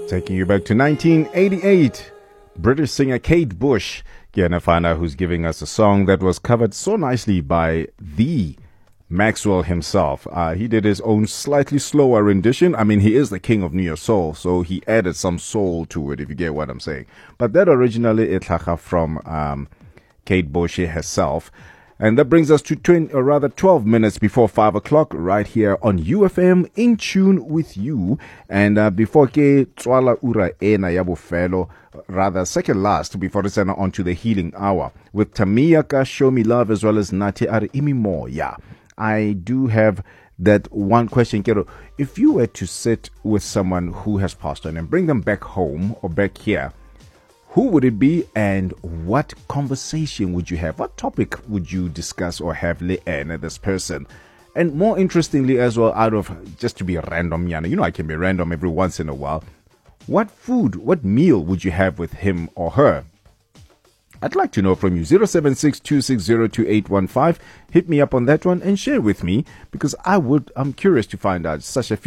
Taking you back to 1988, British singer Kate Bush. Gonna find out who's giving us a song that was covered so nicely by the Maxwell himself. He did his own slightly slower rendition. I mean, he is the king of Neo Soul, so he added some soul to it, if you get what I'm saying. But that originally itlacha from Kate Bush herself. And that brings us to 12 minutes before 5 o'clock right here on UFM, in tune with you. And before ke tswala ura ena ya bofelo, rather second last, before we send on to the healing hour with Tamiyaka, Show Me Love, as well as Nati Ari Imimoya. I do have that one question, Kero. If you were to sit with someone who has passed on and bring them back home or back here, who would it be and what conversation would you have? What topic would you discuss or have at this person? And more interestingly as well, out of just to be random, Yana, you know I can be random every once in a while. What food, what meal would you have with him or her? I'd like to know from you. 076-260-2815. Hit me up on that one and share with me because I'm curious to find out.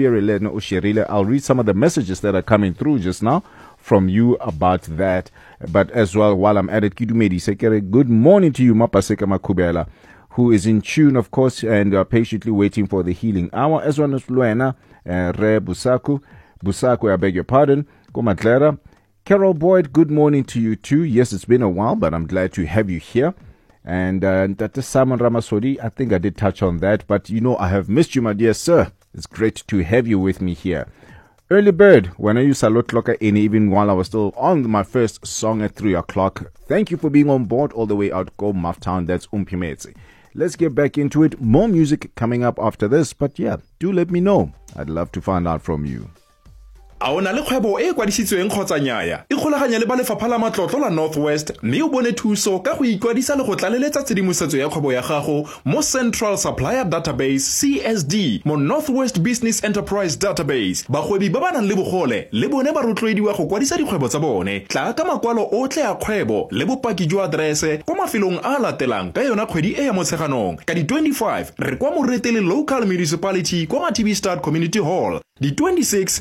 I'll read some of the messages that are coming through just now from you about that. But as well, while I'm at it, Kidumedi Sekere, good morning to you, Mapaseka Makubela, who is in tune, of course, and patiently waiting for the healing hour, as well as Luena, Re Busaku, I beg your pardon, Komatlera. Carol Boyd, good morning to you too. Yes, it's been a while, but I'm glad to have you here. And Dr. Simon Ramasodi, I think I did touch on that, but you know, I have missed you, my dear sir. It's great to have you with me here. Early bird, when I used Salot Locker in, even while I was still on my first song at 3 o'clock. Thank you for being on board all the way out Go Mufftown. That's Umpimetsi. Let's get back into it. More music coming up after this, but yeah, do let me know. I'd love to find out from you. A ona le kgwebo e kwadisitsweng kgotsa nyaya ikgolaganya le ba lefapha la matlotlo la Northwest mme o bone thuso ka go ikwadisa le go tlaleletsa tshedimosetso ya kgwebo ya gago mo Central Supplier Database CSD mo Northwest Business Enterprise Database bagwebi ba ba nang le bogole le bone ba rotloediwa go kwadisa dikgwebo tsa bone tla ka makwalo otle a kgwebo le bopaki jwa address kwa mafelong a latelang ka yona kgwedi e ya motsheganong ka di 25 re kwa Moretele Local Municipality kwa Matibistad Community Hall. Di 26